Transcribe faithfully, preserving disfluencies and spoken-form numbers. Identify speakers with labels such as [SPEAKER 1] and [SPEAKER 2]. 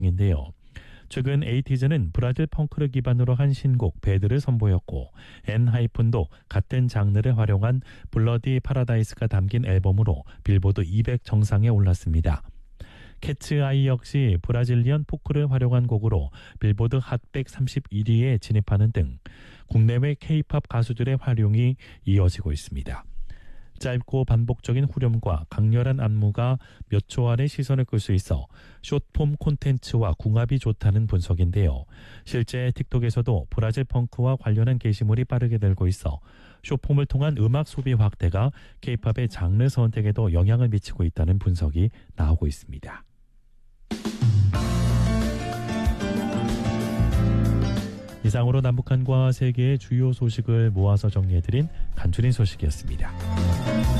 [SPEAKER 1] 인데요. 최근 에이티즈는 브라질 펑크를 기반으로 한 신곡 배드를 선보였고 엔하이픈도 같은 장르를 활용한 블러디 파라다이스가 담긴 앨범으로 빌보드 이백 정상에 올랐습니다. 캐츠 아이 역시 브라질리언 포크를 활용한 곡으로 빌보드 핫백 삼십일 위에 진입하는 등 국내외 케이팝 가수들의 활용이 이어지고 있습니다. 짧고 반복적인 후렴과 강렬한 안무가 몇 초 안에 시선을 끌 수 있어 숏폼 콘텐츠와 궁합이 좋다는 분석인데요. 실제 틱톡에서도 브라질 펑크와 관련한 게시물이 빠르게 늘고 있어 숏폼을 통한 음악 소비 확대가 케이팝의 장르 선택에도 영향을 미치고 있다는 분석이 나오고 있습니다. 이상으로 남북한과 세계의 주요 소식을 모아서 정리해드린 간추린 소식이었습니다.